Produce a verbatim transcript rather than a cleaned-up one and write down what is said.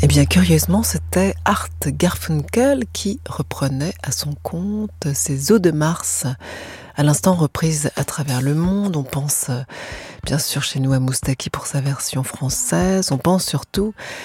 bien, curieusement, c'était Art Garfunkel qui reprenait à son compte ces Eaux de Mars, à l'instant reprises à travers le monde. On pense euh, bien sûr chez nous à Moustaki pour sa version française. On pense surtout